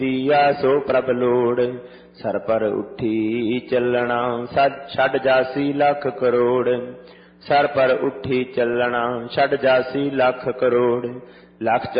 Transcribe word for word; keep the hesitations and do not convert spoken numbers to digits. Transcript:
ਦੀਆ ਸੋ ਪ੍ਰਭ ਲੋੜ। ਸਰ ਪਰ ਉੱਠੀ ਚੱਲਣਾ ਸੱਜ ਛੱਡ ਜਾਸੀ ਲੱਖ ਕਰੋੜ। ਸਰ ਪਰ ਉੱਠੀ ਚੱਲਣਾ ਛੱਡ ਜਾਸੀ ਲੱਖ ਕਰੋੜ। ਲੱਖ